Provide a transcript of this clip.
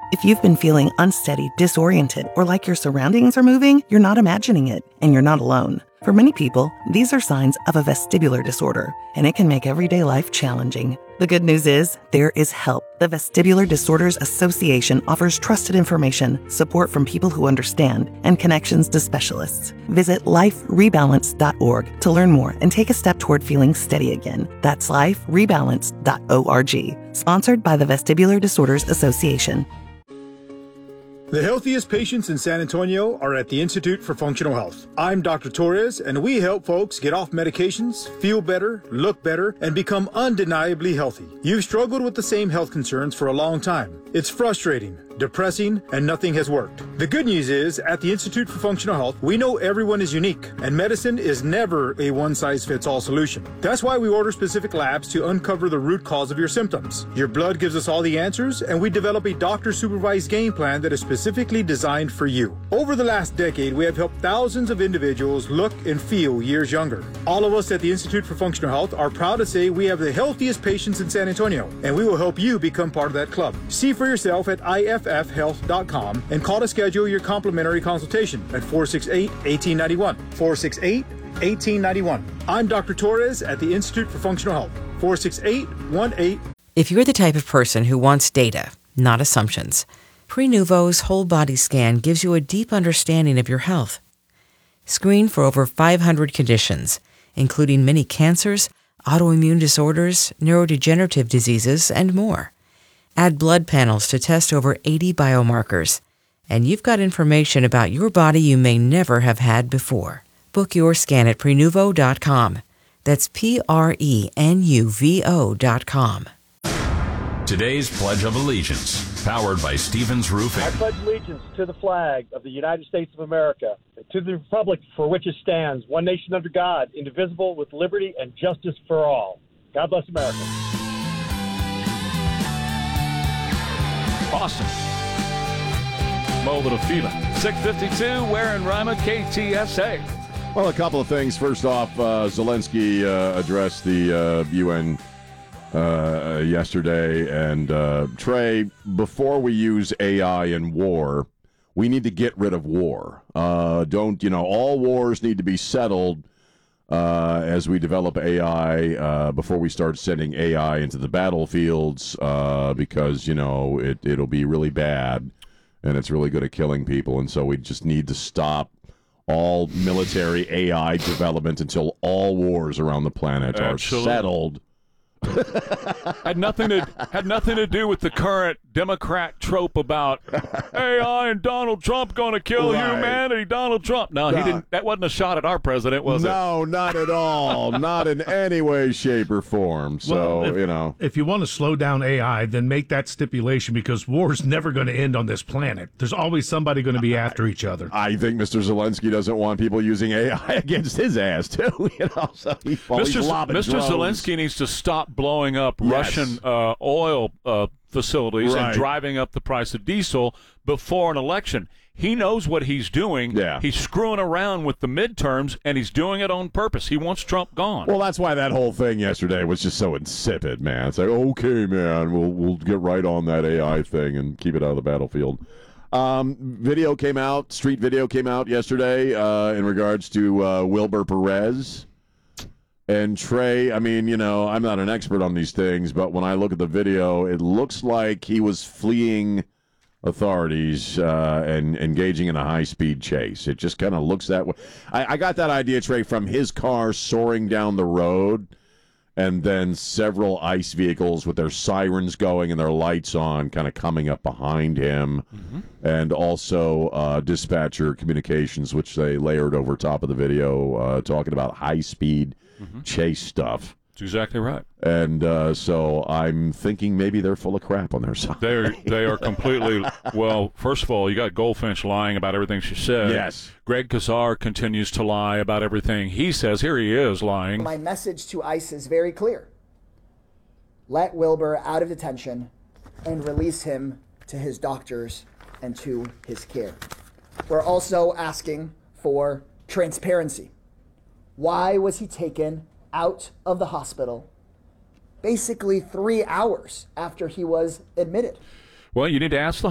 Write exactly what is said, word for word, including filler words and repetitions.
If you've been feeling unsteady, disoriented, or like your surroundings are moving, you're not imagining it, and you're not alone. For many people, these are signs of a vestibular disorder, and it can make everyday life challenging. The good news is, there is help. The Vestibular Disorders Association offers trusted information, support from people who understand, and connections to specialists. Visit life rebalance dot org to learn more and take a step toward feeling steady again. That's life rebalance dot org. Sponsored by the Vestibular Disorders Association. The healthiest patients in San Antonio are at the Institute for Functional Health. I'm Doctor Torres, and we help folks get off medications, feel better, look better, and become undeniably healthy. You've struggled with the same health concerns for a long time. It's frustrating, depressing, and nothing has worked. The good news is, at the Institute for Functional Health, we know everyone is unique, and medicine is never a one-size-fits-all solution. That's why we order specific labs to uncover the root cause of your symptoms. Your blood gives us all the answers, and we develop a doctor-supervised game plan that is specifically designed for you. Over the last decade, we have helped thousands of individuals look and feel years younger. All of us at the Institute for Functional Health are proud to say we have the healthiest patients in San Antonio, and we will help you become part of that club. See for yourself at I F F health dot com and call to schedule your complimentary consultation at four six eight, one eight nine one. four six eight, one eight nine one. I'm Doctor Torres at the Institute for Functional Health. four six eight, one eight. If you're the type of person who wants data, not assumptions, Prenuvo's whole body scan gives you a deep understanding of your health. Screen for over five hundred conditions, including many cancers, autoimmune disorders, neurodegenerative diseases, and more. Add blood panels to test over eighty biomarkers, and you've got information about your body you may never have had before. Book your scan at prenuvo dot com. That's P R E N U V O dot com. Today's Pledge of Allegiance, powered by Stevens Roofing. I pledge allegiance to the flag of the United States of America, and to the republic for which it stands, one nation under God, indivisible, with liberty and justice for all. God bless America. Boston. Molded of Fever. six fifty-two, Ware and Rima, K T S A. Well, a couple of things. First off, uh, Zelensky uh, addressed the uh, U N uh, yesterday. And, uh, Trey, before we use A I in war, we need to get rid of war. Uh, don't, you know, all wars need to be settled uh, as we develop A I uh, before we start sending A I into the battlefields uh, because, you know, it, it'll be really bad and it's really good at killing people. And so we just need to stop all military A I development until all wars around the planet Absolutely. are settled. had nothing to had nothing to do with the current Democrat trope about A I and Donald Trump going to kill Right. humanity. Donald Trump. No, he No. didn't. That wasn't a shot at our president, was it? No, not at all. Not in any way, shape, or form. So, Well, if, you know. If you want to slow down A I, then make that stipulation because war's never going to end on this planet. There's always somebody going to be after each other. I think Mister Zelensky doesn't want people using A I against his ass, too. You know, so he, well, Mister he's Z- lobbing Mister drones. Zelensky needs to stop blowing up Yes. Russian uh, oil uh, facilities Right. and driving up the price of diesel before an election. He knows what he's doing. Yeah. He's screwing around with the midterms, and he's doing it on purpose. He wants Trump gone. Well, that's why that whole thing yesterday was just so insipid, man. It's like, okay, man, we'll we'll get right on that A I thing and keep it out of the battlefield. Um, video came out, street video came out yesterday uh, in regards to uh, Wilbur Perez. And Trey, I mean, you know, I'm not an expert on these things, but when I look at the video, it looks like he was fleeing authorities uh, and engaging in a high-speed chase. It just kind of looks that way. I, I got that idea, Trey, from his car soaring down the road and then several ICE vehicles with their sirens going and their lights on kind of coming up behind him. Mm-hmm. And also uh, dispatcher communications, which they layered over top of the video, uh, talking about high-speed mm-hmm. chase stuff. That's exactly right. And uh, so I'm thinking maybe they're full of crap on their side. They're, they are completely, well, first of all, you got Goldfinch lying about everything she said. Yes. Greg Kazar continues to lie about everything he says. Here he is lying. My message to ICE is very clear. Let Wilbur out of detention and release him to his doctors and to his care. We're also asking for transparency. Why was he taken out of the hospital basically three hours after he was admitted? Well, you need to ask the